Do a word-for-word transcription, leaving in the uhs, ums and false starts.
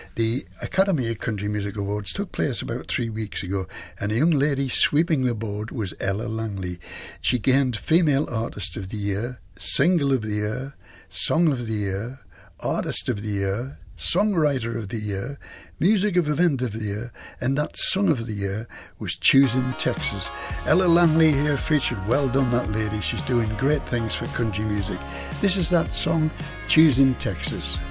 The Academy of Country Music Awards took place about three weeks ago, and a young lady sweeping the board was Ella Langley. She gained Female Artist of the Year, Single of the Year, Song of the Year, Artist of the Year, Songwriter of the Year, Music of Event of the Year, and that Song of the Year was Choosing Texas. Ella Langley here featured. Well done, that lady. She's doing great things for country music. This is that song, Choosing Texas.